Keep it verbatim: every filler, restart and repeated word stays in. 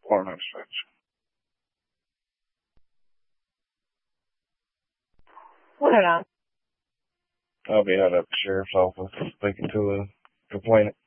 Porn inspection. Hold on. I'll be out at the sheriff's office speaking to a complainant.